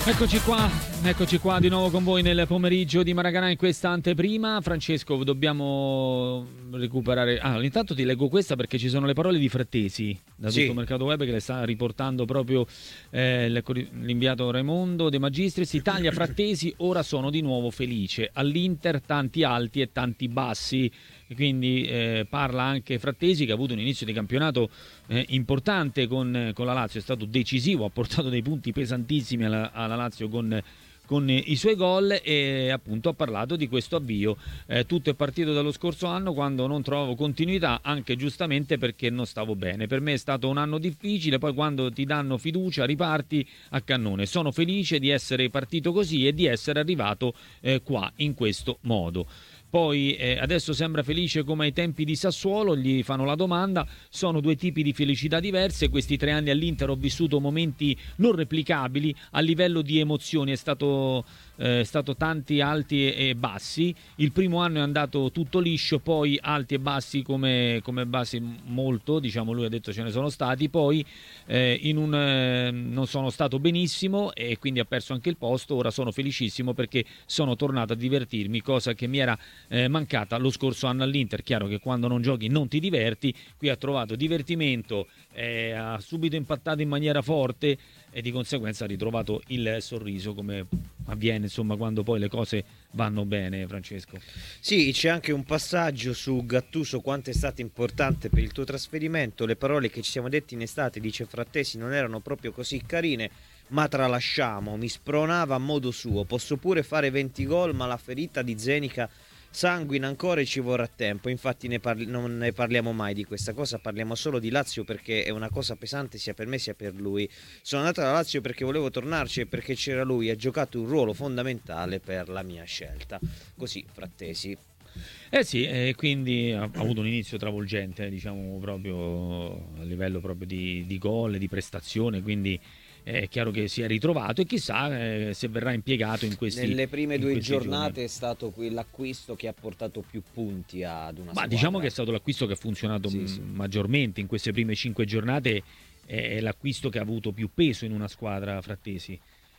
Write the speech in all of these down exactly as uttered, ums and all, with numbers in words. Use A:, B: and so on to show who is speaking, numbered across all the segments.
A: Eccoci qua, eccoci qua di nuovo con voi nel pomeriggio di Maracanã in questa anteprima. Francesco, dobbiamo recuperare... Ah, intanto ti leggo questa perché ci sono le parole di Frattesi da tutto
B: Sì.
A: il mercato web che le sta riportando proprio eh, l'inviato Raimondo De Magistris. Italia, Frattesi, ora sono di nuovo felice. All'Inter tanti alti e tanti bassi. Quindi eh, parla anche Frattesi, che ha avuto un inizio di campionato eh, importante con, con la Lazio, è stato decisivo, ha portato dei punti pesantissimi alla, alla Lazio con, con i suoi gol e appunto ha parlato di questo avvio. Eh, tutto è partito dallo scorso anno quando non trovavo continuità, anche giustamente perché non stavo bene. Per me è stato un anno difficile, poi quando ti danno fiducia riparti a cannone. Sono felice di essere partito così e di essere arrivato eh, qua in questo modo. Poi eh, adesso sembra felice come ai tempi di Sassuolo, gli fanno la domanda, sono due tipi di felicità diverse, questi tre anni all'Inter ho vissuto momenti non replicabili a livello di emozioni, è stato, eh, è stato tanti alti e, e bassi, il primo anno è andato tutto liscio, poi alti e bassi come, come bassi molto, diciamo lui ha detto ce ne sono stati, poi eh, in un, eh, non sono stato benissimo e quindi ha perso anche il posto, ora sono felicissimo perché sono tornato a divertirmi, cosa che mi era Eh, mancata lo scorso anno all'Inter. Chiaro che quando non giochi non ti diverti, qui ha trovato divertimento, eh, ha subito impattato in maniera forte e di conseguenza ha ritrovato il sorriso, come avviene insomma quando poi le cose vanno bene. Francesco,
B: Sì, c'è anche un passaggio su Gattuso, quanto è stato importante per il tuo trasferimento. Le parole che ci siamo detti in estate, dice Frattesi, non erano proprio così carine, ma tralasciamo, mi spronava a modo suo, posso pure fare venti gol, ma la ferita di Zenica sanguina ancora e ci vorrà tempo. Infatti ne parli- non ne parliamo mai di questa cosa, parliamo solo di Lazio perché è una cosa pesante sia per me sia per lui. Sono andato alla Lazio perché volevo tornarci e perché c'era lui, ha giocato un ruolo fondamentale per la mia scelta. Così Frattesi.
A: eh sì, eh, quindi ha, ha avuto un inizio travolgente, diciamo proprio a livello proprio di, di gol, di prestazione, quindi è chiaro che si è ritrovato e chissà eh, se verrà impiegato in questi
B: Nelle prime
A: in
B: due
A: questi
B: giornate
A: giorni.
B: è stato qui l'acquisto che ha portato più punti ad una
A: Ma
B: squadra.
A: diciamo che è stato l'acquisto che ha funzionato
B: Sì, sì.
A: maggiormente in queste prime cinque giornate, è l'acquisto che ha avuto più peso in una squadra, Frattesi.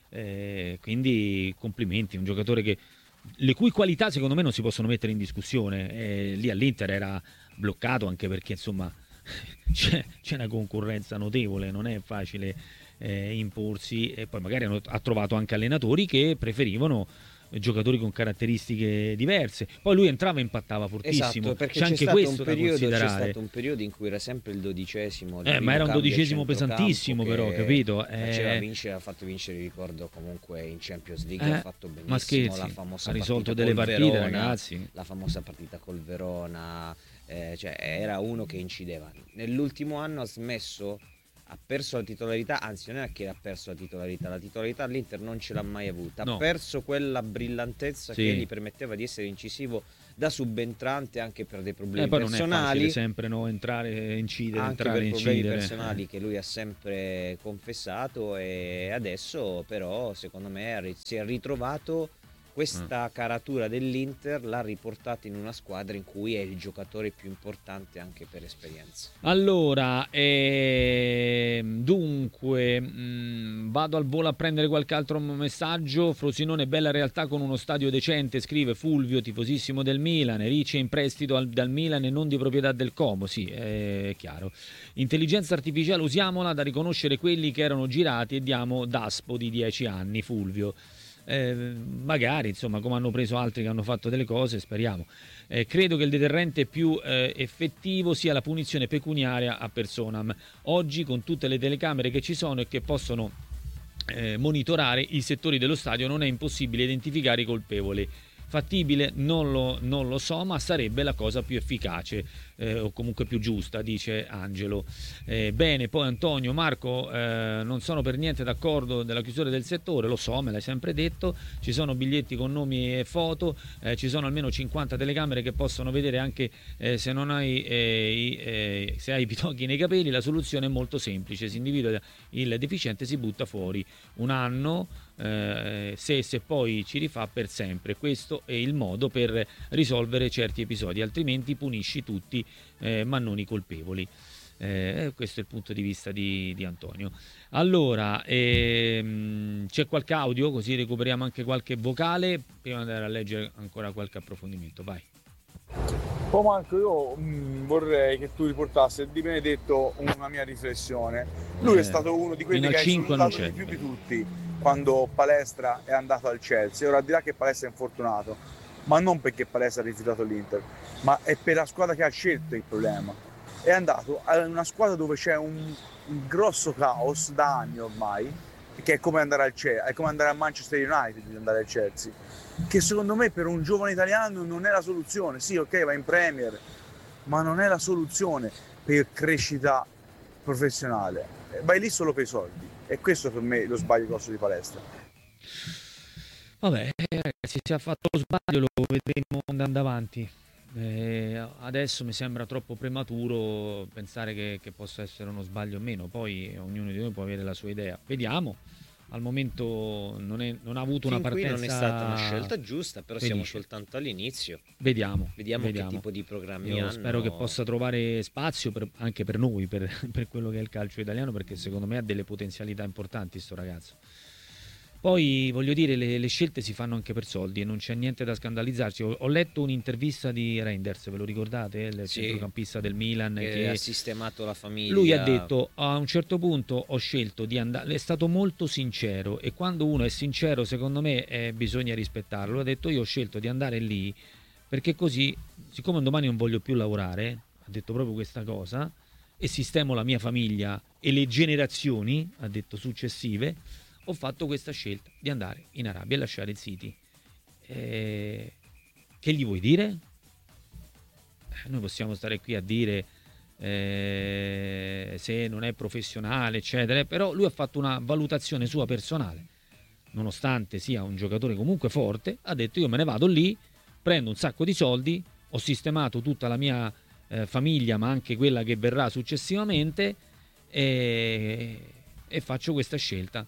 A: Eh, quindi complimenti, un giocatore che le cui qualità secondo me non si possono mettere in discussione. Eh, lì all'Inter era bloccato anche perché insomma c'è, c'è una concorrenza notevole, non è facile eh, imporsi e poi magari hanno, ha trovato anche allenatori che preferivano giocatori con caratteristiche diverse. Poi lui entrava e impattava fortissimo.
B: Esatto, perché
A: c'è
B: c'è,
A: anche
B: stato
A: questo
B: un
A: da
B: periodo, c'è
A: considerare.
B: stato un periodo in cui era sempre il dodicesimo, il
A: Eh,
B: primo
A: ma era un
B: cambio a
A: dodicesimo
B: centrocampo
A: pesantissimo, però,
B: che
A: capito?
B: faceva
A: Eh,
B: vincere, ha fatto vincere, ricordo comunque in Champions League,
A: eh,
B: ha fatto
A: ma
B: benissimo
A: scherzi,
B: la famosa
A: ha risolto
B: partita
A: delle
B: col
A: partite,
B: Verona,
A: ragazzi.
B: la famosa partita col Verona, eh, cioè era uno che incideva. Nell'ultimo anno ha smesso, ha perso la titolarità, anzi non è che ha perso la titolarità, la titolarità all'Inter non ce l'ha mai avuta,
A: No.
B: ha perso quella brillantezza
A: Sì.
B: che gli permetteva di essere incisivo da subentrante anche per dei
A: E
B: problemi
A: eh, poi non è facile
B: personali,
A: sempre no, entrare, incidere,
B: anche
A: entrare,
B: per problemi
A: incidere.
B: personali che lui ha sempre confessato, e adesso però secondo me si è ritrovato questa caratura dell'Inter, l'ha riportata in una squadra in cui è il giocatore più importante anche per esperienza.
A: Allora, ehm, dunque, mh, vado al volo a prendere qualche altro messaggio. Frosinone, bella realtà con uno stadio decente, scrive Fulvio, tifosissimo del Milan. Ricci in prestito al, dal Milan e non di proprietà del Como, sì, è chiaro. Intelligenza artificiale, usiamola da riconoscere quelli che erano girati e diamo Daspo di dieci anni, Fulvio. Eh, magari insomma come hanno preso altri che hanno fatto delle cose, speriamo. Eh, credo che il deterrente più eh, effettivo sia la punizione pecuniaria a personam. Oggi con tutte le telecamere che ci sono e che possono eh, monitorare i settori dello stadio non è impossibile identificare i colpevoli. Fattibile? Non lo, non lo so, ma sarebbe la cosa più efficace eh, o comunque più giusta, dice Angelo. Eh, bene, poi Antonio, Marco, eh, non sono per niente d'accordo della chiusura del settore, lo so, me l'hai sempre detto, ci sono biglietti con nomi e foto, eh, ci sono almeno cinquanta telecamere che possono vedere anche eh, se non hai eh, i, eh, se hai i pitocchi nei capelli. La soluzione è molto semplice, si individua il deficiente, si butta fuori un anno. Eh, se, se poi ci rifà per sempre, questo è il modo per risolvere certi episodi, altrimenti punisci tutti eh, ma non i colpevoli. Eh, questo è il punto di vista di, di Antonio. Allora, ehm, c'è qualche audio, così recuperiamo anche qualche vocale, prima di andare a leggere ancora qualche approfondimento. Vai.
C: Oh Marco, io mh, vorrei che tu riportassi a Di Benedetto una mia riflessione. Lui
A: Eh,
C: è stato uno di quelli
A: fino
C: che
A: al
C: ha
A: cinque non
C: insultato
A: c'è.
C: di più di tutti quando Palestra è andato al Chelsea. Ora dirà che Palestra è infortunato, ma non perché Palestra ha rifiutato l'Inter, ma è per la squadra che ha scelto il problema. È andato in una squadra dove c'è un, un grosso caos da anni ormai, che è come andare al Chelsea, è come andare a Manchester United di andare al Chelsea, che secondo me per un giovane italiano non è la soluzione. Sì, ok, va in Premier, ma non è la soluzione per crescita professionale. Vai lì solo per i soldi, e questo per me è lo sbaglio grosso di Palestra.
A: Vabbè, ragazzi, se ha fatto lo sbaglio lo vedremo andando avanti. Eh, adesso mi sembra troppo prematuro pensare che, che possa essere uno sbaglio o meno, poi ognuno di noi può avere la sua idea. Vediamo. Al momento non, è, non ha avuto
B: fin
A: una partenza.
B: Qui non è stata una scelta giusta, però
A: felice.
B: Siamo soltanto all'inizio.
A: Vediamo,
B: vediamo,
A: vediamo
B: che tipo di programmi
A: Io
B: hanno.
A: Spero che possa trovare spazio per, anche per noi, per, per quello che è il calcio italiano, perché secondo me ha delle potenzialità importanti sto ragazzo. Poi voglio dire, le, le scelte si fanno anche per soldi e non c'è niente da scandalizzarsi. Ho, ho letto un'intervista di Reinders, ve lo ricordate? Il
B: Sì,
A: centrocampista del Milan
B: che,
A: che
B: ha sistemato la famiglia.
A: Lui ha detto: a un certo punto ho scelto di andare, è stato molto sincero, e quando uno è sincero secondo me eh, bisogna rispettarlo. Ha detto: io ho scelto di andare lì perché così, siccome domani non voglio più lavorare, ha detto proprio questa cosa, e sistemo la mia famiglia e le generazioni, ha detto, successive, ho fatto questa scelta di andare in Arabia e lasciare il City. Eh, che gli vuoi dire? Eh, noi possiamo stare qui a dire eh, se non è professionale, eccetera, però lui ha fatto una valutazione sua personale, nonostante sia un giocatore comunque forte. Ha detto: io me ne vado lì, prendo un sacco di soldi, ho sistemato tutta la mia eh, famiglia, ma anche quella che verrà successivamente, e, e faccio questa scelta.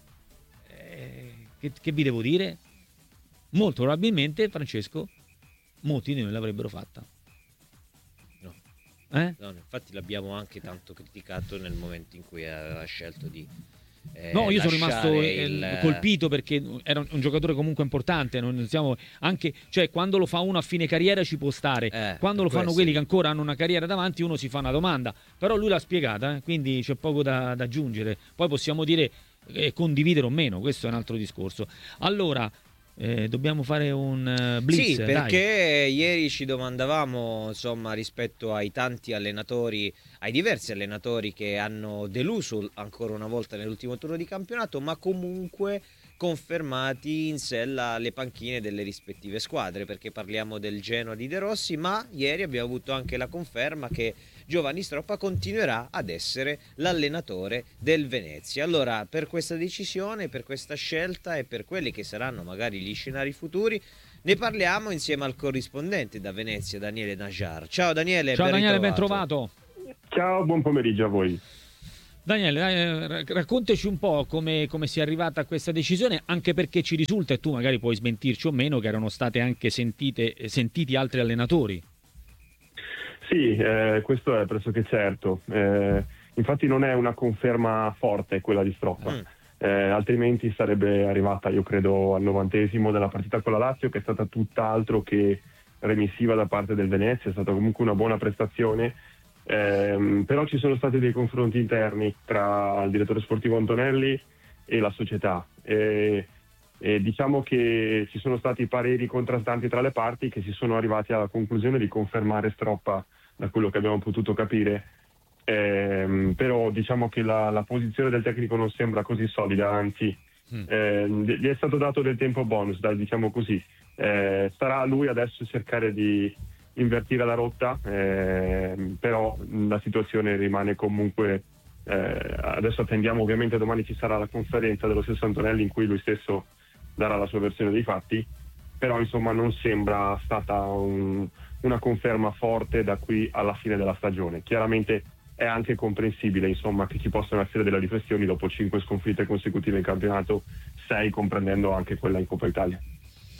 A: Che, che vi devo dire? Molto probabilmente, Francesco, molti di noi l'avrebbero fatta.
B: No.
A: Eh?
B: No, infatti l'abbiamo anche tanto criticato nel momento in cui ha scelto di eh,
A: no, io sono rimasto
B: il...
A: colpito perché era un, un giocatore comunque importante. Non siamo anche, cioè, quando lo fa uno a fine carriera ci può stare,
B: eh,
A: quando lo fanno
B: questo.
A: quelli che ancora hanno una carriera davanti uno si fa una domanda, però lui l'ha spiegata, eh? Quindi c'è poco da, da aggiungere. Poi possiamo dire eh, condividere o meno, questo è un altro discorso. Allora Eh, dobbiamo fare un uh, blitz.
B: Sì, perché
A: dai.
B: ieri ci domandavamo, insomma, rispetto ai tanti allenatori, ai diversi allenatori che hanno deluso ancora una volta nell'ultimo turno di campionato, ma comunque confermati in sella alle panchine delle rispettive squadre, perché parliamo del Genoa di De Rossi, ma ieri abbiamo avuto anche la conferma che Giovanni Stroppa continuerà ad essere l'allenatore del Venezia. Allora, per questa decisione, per questa scelta e per quelli che saranno magari gli scenari futuri, ne parliamo insieme al corrispondente da Venezia, Daniele Najar. Ciao Daniele,
A: Ciao
B: ben
A: Daniele, ben
B: ritrovato.
A: trovato.
D: Ciao, buon pomeriggio a voi.
A: Daniele, raccontaci un po' come, come si è arrivata a questa decisione, anche perché ci risulta, e tu magari puoi smentirci o meno, che erano state anche sentite, sentiti altri allenatori.
D: Sì, eh, questo è pressoché certo. Eh, infatti non è una conferma forte quella di Stroppa, mm. eh, altrimenti sarebbe arrivata, io credo, al novantesimo della partita con la Lazio, che è stata tutt'altro che remissiva da parte del Venezia. È stata comunque una buona prestazione, eh, però ci sono stati dei confronti interni tra il direttore sportivo Antonelli e la società. Eh, E diciamo che ci sono stati pareri contrastanti tra le parti, che si sono arrivati alla conclusione di confermare Stroppa, da quello che abbiamo potuto capire. Eh, però diciamo che la, la posizione del tecnico non sembra così solida, anzi mm. eh, gli è stato dato del tempo bonus, dai, diciamo così. Eh, starà a lui adesso cercare di invertire la rotta, eh, però la situazione rimane comunque... Eh, adesso attendiamo, ovviamente domani ci sarà la conferenza dello stesso Antonelli in cui lui stesso darà la sua versione dei fatti, però insomma non sembra stata un, una conferma forte da qui alla fine della stagione. Chiaramente è anche comprensibile, insomma, che ci possano essere delle riflessioni dopo cinque sconfitte consecutive in campionato, sei comprendendo anche quella in Coppa Italia.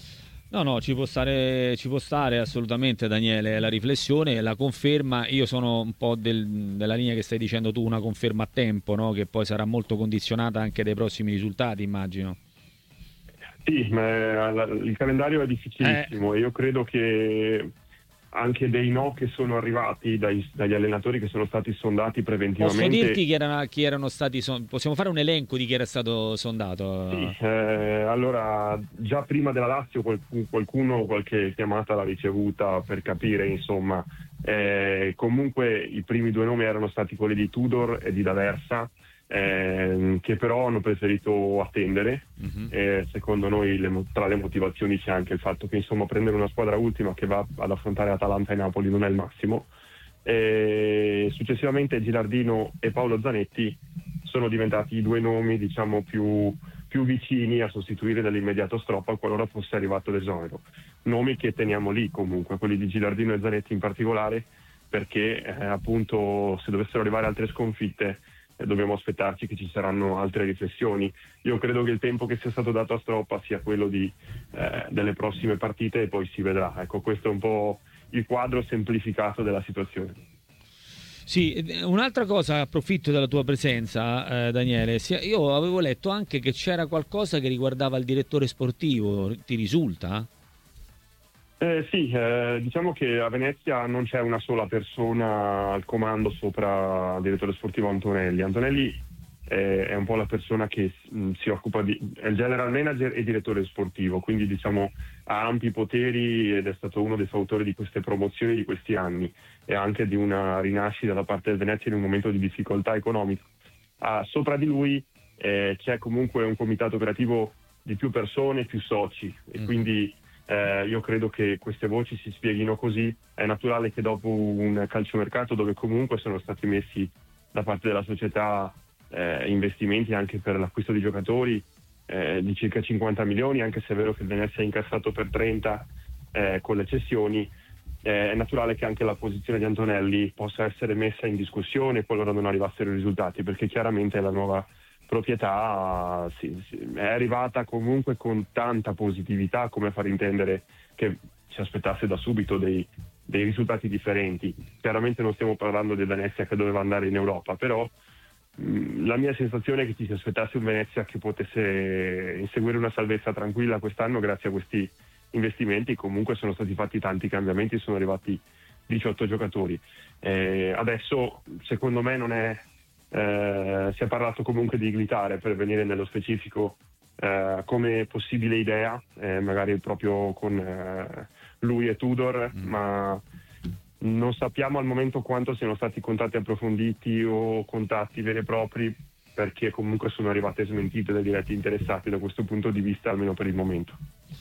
A: No, no, ci può stare, ci può stare assolutamente, Daniele, la riflessione, la conferma. Io sono un po' del- della linea che stai dicendo tu, una conferma a tempo, no? Che poi sarà molto condizionata anche dai prossimi risultati, immagino.
D: Sì, ma la- il calendario è
A: Eh,
D: difficilissimo e io credo che anche dei no che sono arrivati dai- dagli allenatori che sono stati sondati
A: posso dirti
D: preventivamente.
A: chi erano, chi erano stati, son- possiamo fare un elenco di chi era stato
D: Sì,
A: sondato?
D: eh, allora già prima della Lazio qualcuno, qualcuno qualche chiamata l'ha ricevuta per capire, insomma. Eh, comunque i primi due nomi erano stati quelli di Tudor e di D'Aversa, ehm, che però hanno preferito attendere.
A: Mhm.
D: Eh, secondo noi le mo- tra le motivazioni c'è anche il fatto che, insomma, prendere una squadra ultima che va ad affrontare Atalanta e Napoli non è il massimo. E successivamente Gilardino e Paolo Zanetti sono diventati i due nomi, diciamo, più, più vicini a sostituire nell'immediato Stroppa qualora fosse arrivato l'esonero. Nomi che teniamo lì comunque, quelli di Gilardino e Zanetti in particolare, perché eh, appunto se dovessero arrivare altre sconfitte eh, dobbiamo aspettarci che ci saranno altre riflessioni. Io credo che il tempo che sia stato dato a Stroppa sia quello di, eh, delle prossime partite e poi si vedrà. Ecco, questo è un po' il quadro semplificato della situazione.
A: Sì, ed- un'altra cosa, approfitto della tua presenza, eh, Daniele. sia- Io avevo letto anche che c'era qualcosa che riguardava il direttore sportivo, ti risulta?
D: Eh, sì, eh, diciamo che a Venezia non c'è una sola persona al comando sopra il direttore sportivo Antonelli. Antonelli eh, è un po' la persona che mh, si occupa di... è il general manager e direttore sportivo, quindi diciamo ha ampi poteri ed è stato uno dei fautori di queste promozioni di questi anni e anche di una rinascita da parte del Venezia in un momento di difficoltà economica. Ah, sopra di lui eh, c'è comunque un comitato operativo di più persone, più soci e
A: Mhm.
D: quindi eh, io credo che queste voci si spieghino così. È naturale che dopo un calciomercato dove comunque sono stati messi da parte della società eh, investimenti anche per l'acquisto di giocatori eh, di circa cinquanta milioni, anche se è vero che il Venezia ha incassato per trenta eh, con le cessioni, eh, è naturale che anche la posizione di Antonelli possa essere messa in discussione qualora non arrivassero i risultati, perché chiaramente la nuova proprietà sì, sì, è arrivata comunque con tanta positività, come a far intendere che si aspettasse da subito dei, dei risultati differenti. Chiaramente non stiamo parlando del Venezia che doveva andare in Europa, però mh, la mia sensazione è che ci si aspettasse un Venezia che potesse inseguire una salvezza tranquilla quest'anno grazie a questi investimenti. Comunque sono stati fatti tanti cambiamenti, sono arrivati diciotto giocatori. Eh, adesso secondo me non è eh, si è parlato comunque di Iglitare, per venire nello specifico, eh, come possibile idea, eh, magari proprio con eh, lui e Tudor,
A: Mm.
D: ma non sappiamo al momento quanto siano stati contatti approfonditi o contatti veri e propri, perché comunque sono arrivate smentite dai diretti interessati da questo punto di vista, almeno per il momento.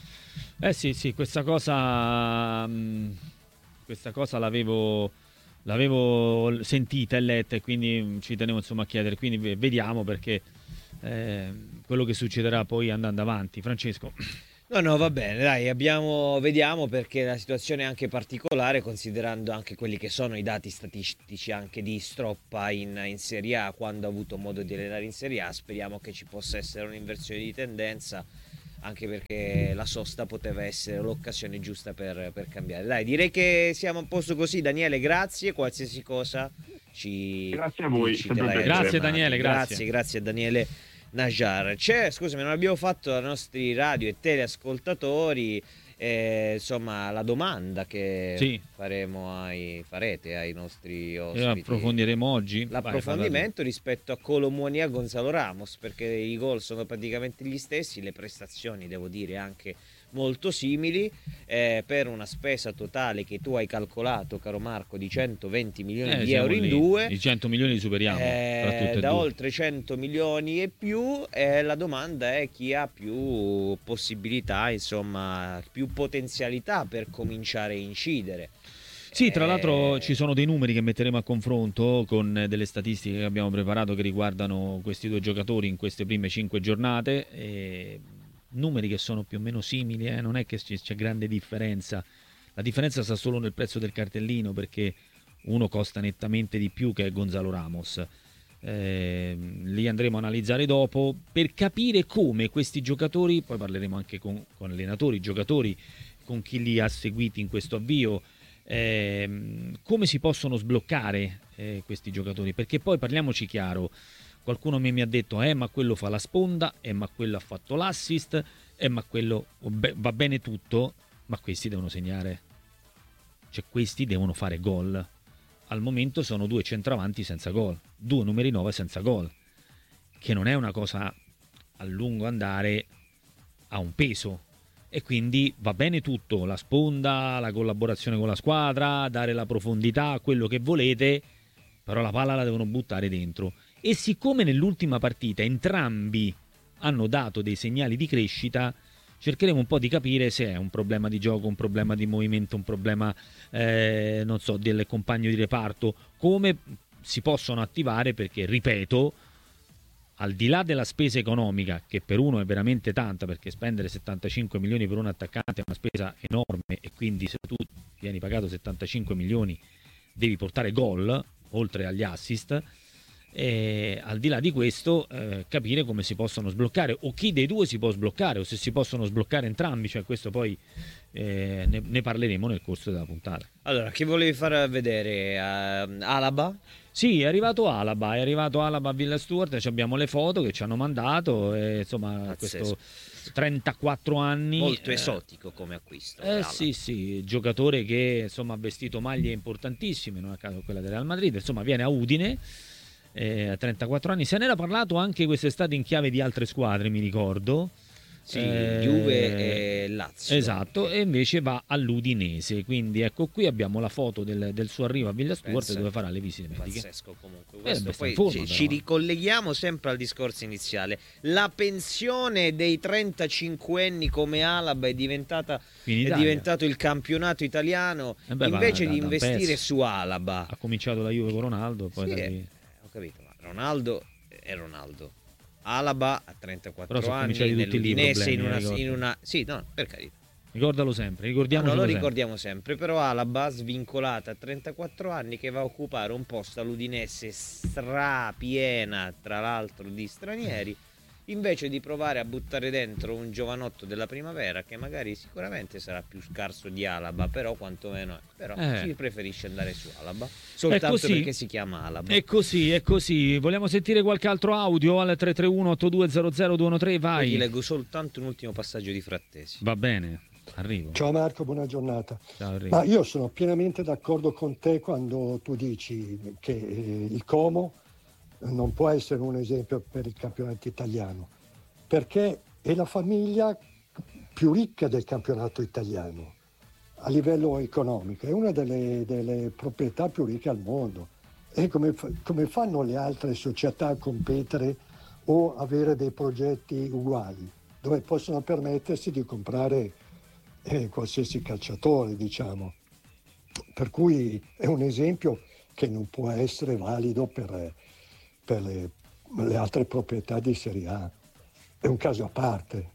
A: Eh sì, sì, questa cosa, mh, questa cosa l'avevo, l'avevo sentita e letta e quindi mh, ci tenevo insomma a chiedere. Quindi ve- vediamo perché eh, quello che succederà poi andando avanti. Francesco.
B: No, no, va bene, dai, abbiamo, vediamo perché la situazione è anche particolare considerando anche quelli che sono i dati statistici anche di Stroppa in, in Serie A quando ha avuto modo di allenare in Serie A. Speriamo che ci possa essere un'inversione di tendenza anche perché la sosta poteva essere l'occasione giusta per, per cambiare. Dai, direi che siamo a posto così, Daniele, grazie, qualsiasi cosa ci
D: Grazie a voi,
B: dici, te
D: sempre un
B: l'hai
D: piacere.
A: Grazie
B: aggiornati.
A: Daniele, grazie.
B: Grazie, grazie a Daniele Najar. C'è, scusami, non abbiamo fatto ai nostri radio e teleascoltatori eh, insomma la domanda che
A: Sì,
B: faremo ai farete ai nostri
A: e
B: ospiti.
A: approfondiremo oggi. Vai,
B: L'approfondimento rispetto a Colomoni e a Gonzalo Ramos, perché i gol sono praticamente gli stessi, le prestazioni devo dire anche molto simili, eh, per una spesa totale che tu hai calcolato, caro Marco, di centoventi milioni
A: Eh,
B: di
A: siamo
B: euro in
A: lì.
B: due.
A: I cento milioni li superiamo
B: Eh,
A: tra tutte e
B: da
A: due.
B: oltre cento milioni e più, eh, la domanda è chi ha più possibilità, insomma, più potenzialità per cominciare a incidere.
A: Sì, tra l'altro
B: Eh,
A: ci sono dei numeri che metteremo a confronto con delle statistiche che abbiamo preparato che riguardano questi due giocatori in queste prime cinque giornate. E numeri che sono più o meno simili, eh, non è che c'è c'è grande differenza. La differenza sta solo nel prezzo del cartellino perché uno costa nettamente di più, che è Gonzalo Ramos. eh, li andremo a analizzare dopo, per capire come questi giocatori, poi parleremo anche con, con allenatori, giocatori, con chi li ha seguiti in questo avvio, eh, come si possono sbloccare eh, questi giocatori, perché poi parliamoci chiaro, qualcuno mi ha detto eh ma quello fa la sponda, eh ma quello ha fatto l'assist, eh ma quello va bene tutto, ma questi devono segnare, cioè questi devono fare gol. Al momento sono due centravanti senza gol, due numeri nove senza gol, che non è una cosa a lungo andare, ha un peso, e quindi va bene tutto, la sponda, la collaborazione con la squadra, dare la profondità, quello che volete, però la palla la devono buttare dentro. E siccome nell'ultima partita entrambi hanno dato dei segnali di crescita, cercheremo un po' di capire se è un problema di gioco, un problema di movimento, un problema eh, non so, del compagno di reparto, come si possono attivare, perché ripeto, al di là della spesa economica, che per uno è veramente tanta, perché spendere settantacinque milioni per un attaccante è una spesa enorme, e quindi se tu vieni pagato settantacinque milioni devi portare gol oltre agli assist. E al di là di questo eh, capire come si possono sbloccare, o chi dei due si può sbloccare, o se si possono sbloccare entrambi, cioè questo poi eh, ne, ne parleremo nel corso della puntata.
B: Allora, chi volevi far vedere? Uh, Alaba?
A: Sì, è arrivato Alaba, è arrivato Alaba a Villa Stuart, abbiamo le foto che ci hanno mandato, e, insomma,
B: Pazzesco.
A: questo trentaquattro anni,
B: molto
A: eh,
B: esotico come acquisto.
A: Eh sì, sì, giocatore che insomma ha vestito maglie importantissime, non a caso quella del Real Madrid, insomma viene a Udine. Eh, a trentaquattro anni, se ne era parlato anche quest'estate in chiave di altre squadre, mi ricordo.
B: Sì,
A: eh,
B: Juve e Lazio.
A: Esatto, e invece va all'Udinese, quindi ecco qui abbiamo la foto del, del suo arrivo a Villa Stuart,
B: Pensa,
A: dove farà le visite mediche.
B: Pazzesco comunque.
A: Eh,
B: Questo
A: beh, sta
B: poi
A: in forma,
B: ci,
A: però.
B: ci ricolleghiamo sempre al discorso iniziale. La pensione dei trentacinquenni come Alaba è diventata
A: In
B: è
A: Italia.
B: diventato il campionato italiano,
A: Eh beh,
B: invece
A: va da-
B: di
A: da un
B: investire
A: pezzo.
B: su Alaba.
A: Ha cominciato la Juve con Ronaldo, poi
B: Sì,
A: da
B: eh,
A: lì.
B: ho capito, ma Ronaldo è Ronaldo. Alaba a trentaquattro
A: Però sono
B: anni
A: cominciati tutti lì i
B: nell'Udinese in
A: problemi,
B: una,
A: eh, ricordo.
B: in una sì, no, per carità.
A: Ricordalo sempre,
B: No,
A: ricordiamocelo
B: lo
A: sempre.
B: ricordiamo sempre, però Alaba svincolata a trentaquattro anni, che va a occupare un posto all'Udinese strapiena, tra l'altro, di stranieri, invece di provare a buttare dentro un giovanotto della primavera che magari sicuramente sarà più scarso di Alaba, però quantomeno è. Però
A: Eh.
B: si preferisce andare su Alaba soltanto
A: così.
B: perché si chiama Alaba.
A: È così, è così. Vogliamo sentire qualche altro audio al tre tre uno otto due zero zero due uno tre,
B: Poi
A: vai.
B: ti leggo soltanto un ultimo passaggio di Frattesi.
A: Va bene, arrivo.
E: Ciao Marco, buona giornata.
A: Ciao, arrivo.
E: Ma io sono pienamente d'accordo con te quando tu dici che eh, il Como non può essere un esempio per il campionato italiano, perché è la famiglia più ricca del campionato italiano a livello economico, è una delle, delle proprietà più ricche al mondo. E come, fa- come fanno le altre società a competere o avere dei progetti uguali, dove possono permettersi di comprare eh, qualsiasi calciatore, diciamo. Per cui è un esempio che non può essere valido per, per le, le altre proprietà di Serie A. È un caso a parte.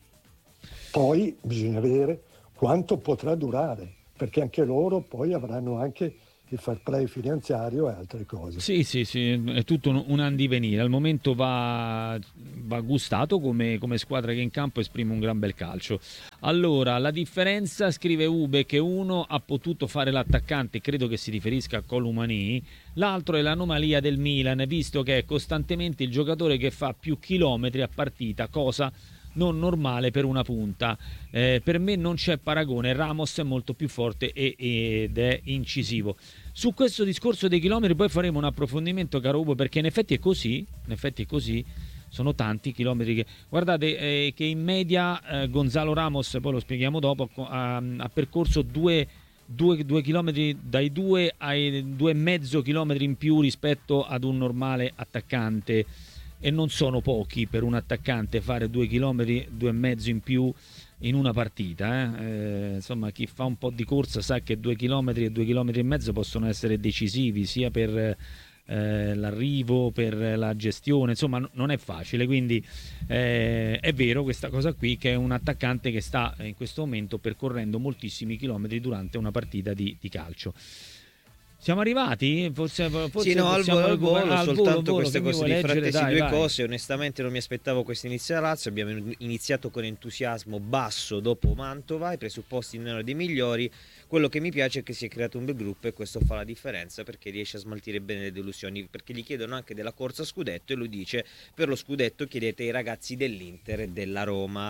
E: Poi bisogna vedere quanto potrà durare, perché anche loro poi avranno anche il fair play finanziario e altre cose.
A: Sì, sì, sì, è tutto un, un andivenire. Al momento va, va gustato come, come squadra che in campo esprime un gran bel calcio. Allora, la differenza, scrive Ube, che uno ha potuto fare l'attaccante, credo che si riferisca a Columani, l'altro è l'anomalia del Milan, visto che è costantemente il giocatore che fa più chilometri a partita, cosa non normale per una punta. Eh, per me non c'è paragone, Ramos è molto più forte e, ed è incisivo. Su questo discorso dei chilometri poi faremo un approfondimento, caro Ugo, perché in effetti è così, in effetti è così, sono tanti i chilometri che... Guardate eh, che in media eh, Gonzalo Ramos, poi lo spieghiamo dopo, ha, ha percorso due, due, due chilometri, dai due ai due e mezzo chilometri in più rispetto ad un normale attaccante, e non sono pochi per un attaccante fare due chilometri, due e mezzo in più in una partita. Eh? Eh, insomma, chi fa un po' di corsa sa che due chilometri e due chilometri e mezzo possono essere decisivi sia per eh, l'arrivo, per la gestione, insomma n- non è facile, quindi eh, è vero questa cosa qui, che è un attaccante che sta in questo momento percorrendo moltissimi chilometri durante una partita di, di calcio. Siamo arrivati? Forse, forse
B: sì, no, al volo, al volo,
A: al
B: soltanto
A: volo, volo,
B: queste cose di
A: leggere,
B: Frattesi,
A: dai,
B: due
A: vai.
B: cose. Onestamente non mi aspettavo questo inizio alla Lazio, abbiamo iniziato con entusiasmo basso dopo Mantova, i presupposti non erano dei migliori. Quello che mi piace è che si è creato un bel gruppo e questo fa la differenza, perché riesce a smaltire bene le delusioni, perché gli chiedono anche della corsa scudetto e lui dice: per lo scudetto chiedete ai ragazzi dell'Inter e della Roma.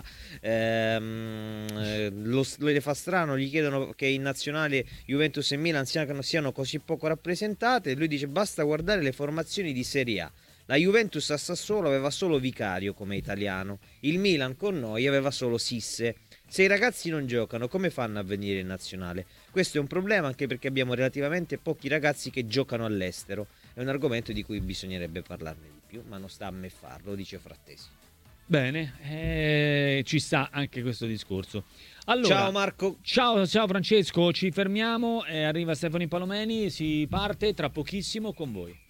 B: Ehm, lo, lo le fa strano, gli chiedono che in nazionale Juventus e Milan siano, siano così poco rappresentate e lui dice: basta guardare le formazioni di Serie A. La Juventus a Sassuolo aveva solo Vicario come italiano, il Milan con noi aveva solo Sisse. Se i ragazzi non giocano, come fanno a venire in nazionale? Questo è un problema, anche perché abbiamo relativamente pochi ragazzi che giocano all'estero. È un argomento di cui bisognerebbe parlarne di più, ma non sta a me farlo, dice Frattesi.
A: Bene, eh, ci sta anche questo discorso. Allora,
B: ciao Marco.
A: Ciao, ciao Francesco, ci fermiamo, eh, arriva Stefano Palomeni, si parte tra pochissimo con voi.